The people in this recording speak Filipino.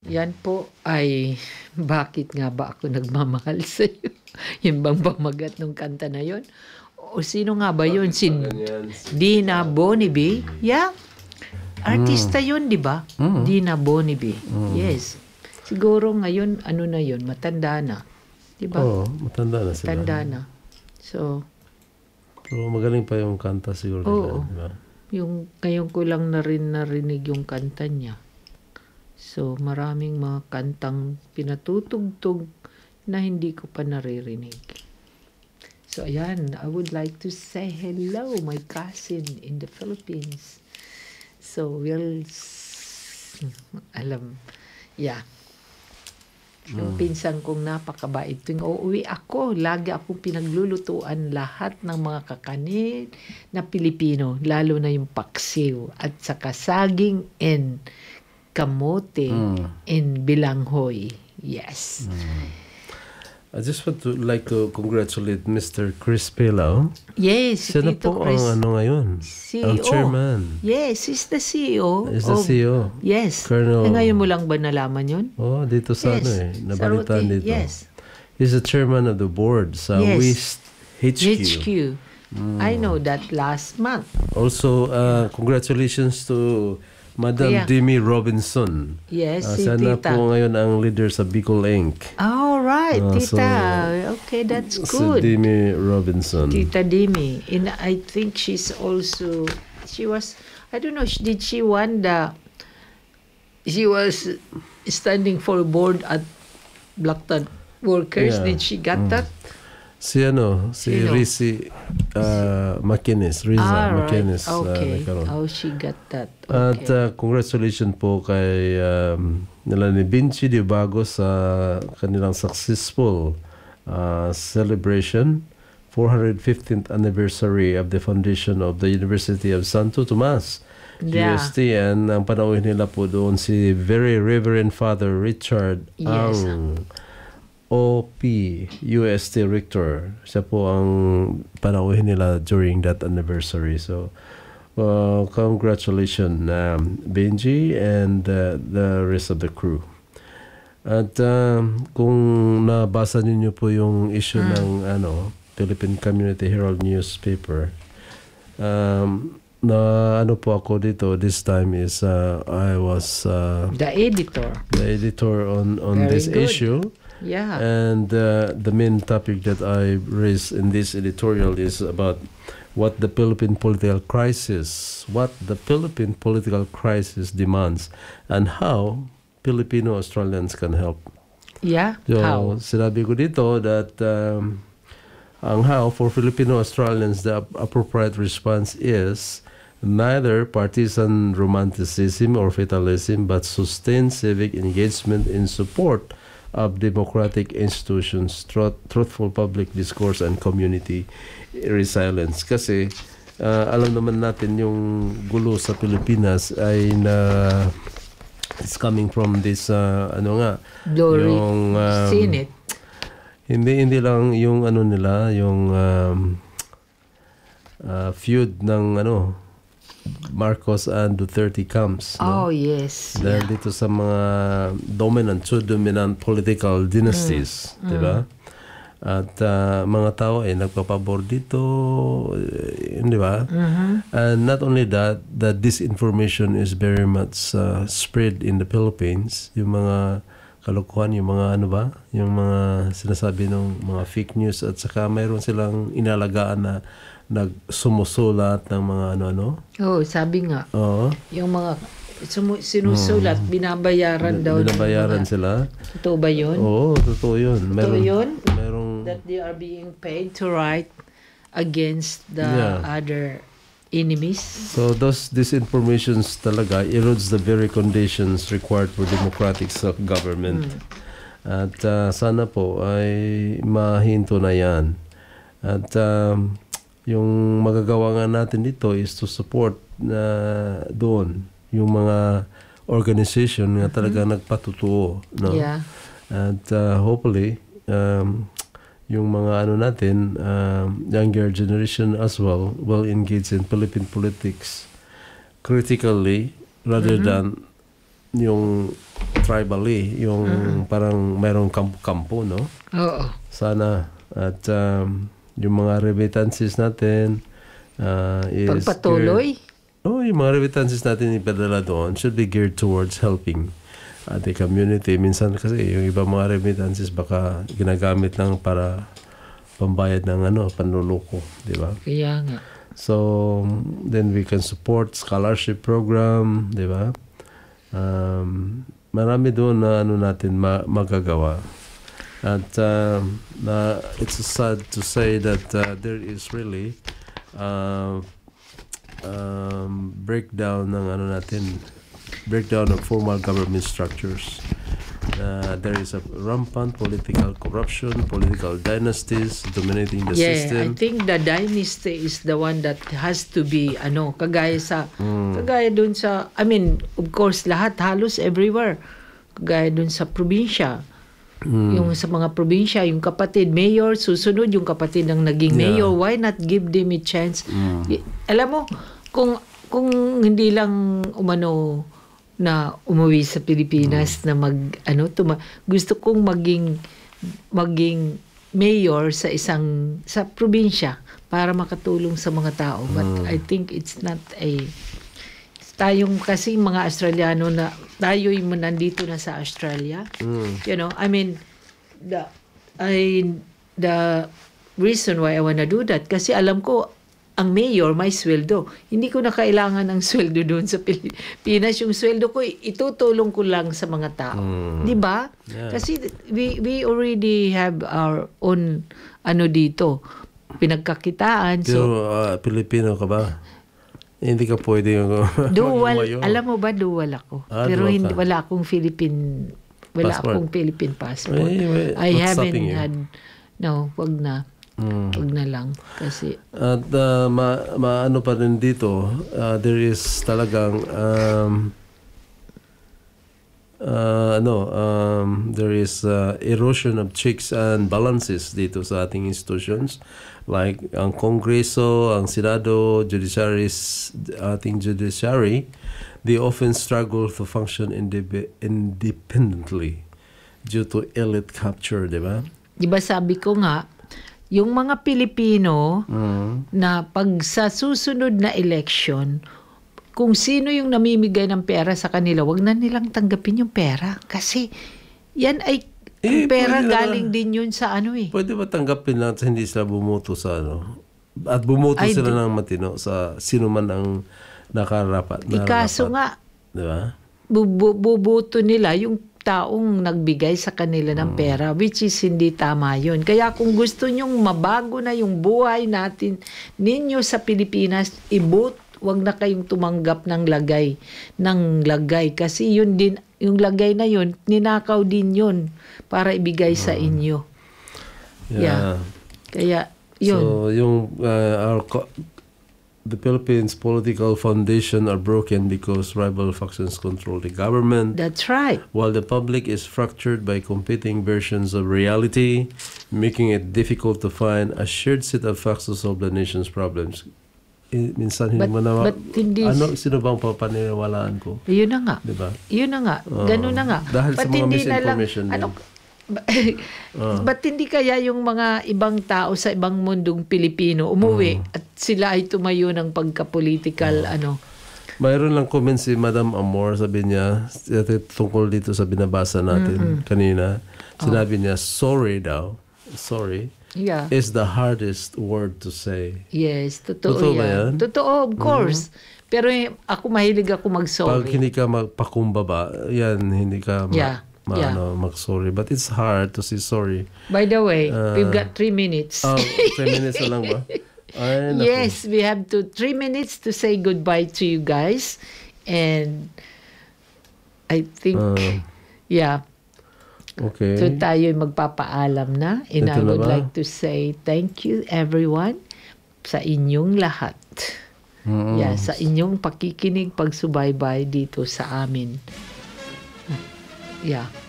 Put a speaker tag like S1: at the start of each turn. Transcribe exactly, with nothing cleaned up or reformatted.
S1: Yan po ay bakit nga ba ako nagmamahal sa'yo? Yun bang pamagat ng kanta na yun? O sino nga ba yun? Si Dina Bonnevie? Yeah. Artista yun, di ba?
S2: Mm.
S1: Dina Bonnevie. Yes. Siguro ngayon, ano na yun? Matanda na. Di ba?
S2: Oo, matanda na sila.
S1: Matanda na. So,
S2: pero magaling pa yung kanta siguro.
S1: Oo.
S2: Nila, di ba?
S1: yung ngayon ko lang na rin narinig yung kanta niya. So, maraming mga kantang pinatutugtog na hindi ko pa naririnig. So, ayan. I would like to say hello, my cousin in the Philippines. So, we'll... Alam, yeah. Yung pinsan kong napakabait. Tuwing uuwi ako, lagi akong pinaglulutuan lahat ng mga kakanin na Pilipino, lalo na yung paksiw at saka saging and kamote
S2: Mm.
S1: and bilanghoy. Yes.
S2: I just want to like to congratulate Mister Chris Pelao.
S1: Yes, si
S2: Siya na
S1: Tito
S2: po
S1: Chris.
S2: ang ano ngayon.
S1: C E O.
S2: Ang chairman.
S1: Yes, he's the C E O.
S2: Is the
S1: of-
S2: C E O.
S1: Yes.
S2: Colonel-
S1: Eh, ngayon mo lang ba nalaman yun?
S2: Oh, dito sa
S1: Yes.
S2: ano eh.
S1: Sa
S2: Nabalitaan
S1: Rote-
S2: dito.
S1: yes.
S2: He's the chairman of the board sa
S1: Yes.
S2: West H Q.
S1: H Q. I know that last month.
S2: Also, uh, congratulations to Madam
S1: Kuya.
S2: Demi Robinson.
S1: Yes,
S2: Uh,
S1: si
S2: siya na
S1: Tita.
S2: po ngayon ang leader sa Bicol Incorporated.
S1: All right,
S2: Ah,
S1: Tita.
S2: so-
S1: Okay, that's
S2: Si
S1: good.
S2: Demi Robinson.
S1: Tita Dimi. And I think she's also, she was, I don't know, did she won the, she was standing for board at Blackton Workers.
S2: Yeah.
S1: Did she got that?
S2: Si ano, si
S1: Sino?
S2: Rizzy uh, Makinis, Riza
S1: Ah, right.
S2: Makinis. uh,
S1: Okay.
S2: nagkaroon.
S1: Oh, she got that.
S2: At
S1: Okay.
S2: uh, congratulations po kay um, nila ni Vinci Di Bago sa kanilang successful uh, celebration, four hundred fifteenth anniversary of the foundation of the University of Santo Tomas,
S1: Yeah.
S2: U S T. And ang panauhin nila po doon si Very Reverend Father Richard
S1: Yes.
S2: Ang O P U S T Rector. Siya po ang panauhin nila during that anniversary. So, uh, congratulations, um, Benji and uh, the rest of the crew. At um, kung nabasa ninyo po yung issue ng ano Philippine Community Herald newspaper, um, na ano po ako dito this time is uh, I was uh,
S1: The editor.
S2: the editor on, on
S1: Very
S2: this
S1: good.
S2: issue.
S1: Yeah.
S2: And uh, the main topic that I raised in this editorial is about what the Philippine political crisis, what the Philippine political crisis demands, and how Filipino Australians can help.
S1: Yeah.
S2: So,
S1: How?
S2: sinabi ko dito that um, ang how for Filipino Australians, the ap- appropriate response is neither partisan romanticism or fatalism, but sustained civic engagement in support of democratic institutions, truth, truthful public discourse, and community resilience. Kasi uh, alam naman natin yung gulo sa Pilipinas ay na it's coming from this uh, ano nga
S1: Glory.
S2: yung um,
S1: Seen it.
S2: hindi hindi lang yung ano nila yung um, uh, feud ng ano Marcos and Duterte camps, no?
S1: Oh, yes.
S2: Dahil
S1: Yeah.
S2: dito sa mga dominant, two dominant political dynasties, di ba? At uh, mga tao ay nagpapabor dito, eh, di ba? And not only that, that disinformation is very much uh, spread in the Philippines. Yung mga kalokohan, yung mga ano ba? Yung mga sinasabi ng mga fake news at saka mayroon silang inalagaan na nagsumusulat ng mga ano-ano.
S1: Oh, sabi nga.
S2: Oo.
S1: Yung mga sumu- sinusulat, binabayaran daw. ng
S2: Binabayaran
S1: mga-
S2: sila.
S1: Totoo ba yun?
S2: Oo, totoo yun.
S1: Totoo yun?
S2: Merong,
S1: That they are being paid to write against the
S2: Yeah.
S1: other enemies.
S2: so those disinformations talaga erodes the very conditions required for democratic self-government. At uh, sana po ay mahinto na yan. At um, yung magagawa nga natin dito is to support na doon yung mga organization nga talaga nagpatutuo, no?
S1: Yeah.
S2: And uh, hopefully um, yung mga ano natin um, younger generation as well will engage in Philippine politics critically rather than yung tribally, yung parang merong kampo-kampo, no?
S1: Oo.
S2: Sana. At um, yung mga remittances natin uh, is...
S1: Pagpatuloy.
S2: Geared, oh, yung mga remittances natin ipadala doon should be geared towards helping uh, the community. Minsan kasi yung ibang mga remittances baka ginagamit lang para pambayad ng ano, panluloko, di ba?
S1: Kaya nga.
S2: So, then we can support scholarship program, di ba? Um, marami doon na ano natin ma- magagawa. At um, uh, it's sad to say that uh, there is really uh, um, breakdown ng ano natin, breakdown of formal government structures. Uh, there is a rampant political corruption, political dynasties dominating the
S1: Yeah,
S2: system.
S1: I think the dynasty is the one that has to be, ano, kagaya sa,
S2: Mm.
S1: kagaya dun sa, I mean, of course, lahat, halos everywhere. Kagaya dun sa probinsya.
S2: Mm.
S1: Yung sa mga probinsya, yung kapatid, mayor, susunod yung kapatid ng naging
S2: Yeah.
S1: mayor. Why not give them a chance?
S2: Mm.
S1: Y- Alam mo, kung, kung hindi lang umano, na umuwi sa Pilipinas na mag ano tuma, gusto kong maging maging mayor sa isang sa probinsya para makatulong sa mga tao, but I think it's not a tayong kasi mga Australiano na tayo yung nandito na sa Australia,
S2: Mm.
S1: you know, I mean the I the reason why I wanna do that kasi alam ko ang mayor may sweldo. Hindi ko na kailangan ng sweldo doon sa Pilipinas. Yung sweldo ko, itutulong ko lang sa mga tao.
S2: Mm.
S1: Di ba?
S2: Yeah.
S1: Kasi we we already have our own ano dito, pinagkakitaan.
S2: Pero
S1: So,
S2: uh, Pilipino ka ba? Hindi ka pwede yung
S1: dual,
S2: maging mayor.
S1: alam mo ba, dual ako.
S2: Ah,
S1: Pero
S2: dual
S1: hindi,
S2: ka.
S1: wala akong Philippine, wala
S2: Passport.
S1: akong Philippine passport.
S2: Eh, wait,
S1: I
S2: what's
S1: haven't
S2: stopping you?
S1: had, no, wag na.
S2: Mm.
S1: Wag na lang. Kasi,
S2: At uh, ma, maano pa rin dito, uh, there is talagang um, uh, ano, um, there is uh, erosion of checks and balances dito sa ating institutions. Like ang Kongreso, ang Senado, judiciaries, ating judiciary, they often struggle to function indep- independently due to elite capture, di ba?
S1: di ba sabi ko nga, yung mga Pilipino
S2: Mm.
S1: na pag sa susunod na election, kung sino yung namimigay ng pera sa kanila, wag na nilang tanggapin yung pera. Kasi yan ay, ang
S2: Eh,
S1: pera
S2: pwede na-
S1: galing din yun sa ano eh.
S2: Pwede ba tanggapin lang sa hindi sila bumoto sa ano? At bumoto
S1: Ay,
S2: sila
S1: di-
S2: ng matino sa sino man ang nakarapat.
S1: Ikaso
S2: nararapat.
S1: nga,
S2: Di ba?
S1: bubu- bubuto nila yung taong nagbigay sa kanila ng
S2: Mm.
S1: pera, which is hindi tama yun. Kaya kung gusto nyong mabago na yung buhay natin, ninyo sa Pilipinas, ibut, wag na kayong tumanggap ng lagay, ng lagay. Kasi yun din, yung lagay na yun, ninakaw din yun para ibigay sa inyo. Yeah. Kaya, yun.
S2: So, yung uh, our co- the Philippines political foundation are broken because rival factions control the government.
S1: That's right.
S2: While the public is fractured by competing versions of reality, making it difficult to find a shared set of facts to solve the nation's problems. Eh, minsan hindi
S1: But-
S2: mo na,
S1: but hindi-
S2: ano, sino bang papaniwalaan ko?
S1: Yun na nga.
S2: Di ba?
S1: Yun na nga.
S2: Oo.
S1: Ganun na nga.
S2: Dahil sa
S1: Ba't
S2: mga
S1: hindi na lang-
S2: misinformation
S1: Ano,
S2: din.
S1: ba-
S2: Ah.
S1: ba't hindi kaya yung mga ibang tao sa ibang mundong Pilipino umuwi
S2: Mm.
S1: at sila ay tumayo ng pagka-political ano?
S2: Mayroon lang comment si Madam Amor, sabi niya, ito tungkol dito sa binabasa natin kanina. Sinabi niya, sorry daw. Sorry.
S1: Yeah.
S2: Is the hardest word to say.
S1: Yes, totoo,
S2: Totoo ba
S1: yan.
S2: yan?
S1: Totoo, of course. Pero eh, ako mahilig ako
S2: Pag
S1: mag-sorry.
S2: hindi ka magpakumbaba, yan, hindi ka ma-
S1: Yeah,
S2: ma-
S1: yeah.
S2: ano, mag-sorry. But it's hard to say sorry.
S1: By the way,
S2: Ah.
S1: we've got three minutes.
S2: Oh, three minutes na lang ba? Ay, naku.
S1: Yes, we have to three minutes to say goodbye to you guys. And I think,
S2: Ah.
S1: yeah,
S2: Okay.
S1: so tayo magpapaalam na. And I
S2: Ito na
S1: would
S2: ba?
S1: like to say thank you everyone sa inyong lahat.
S2: Mm.
S1: Yeah, sa inyong pakikinig, pagsubaybay dito sa amin. Yeah.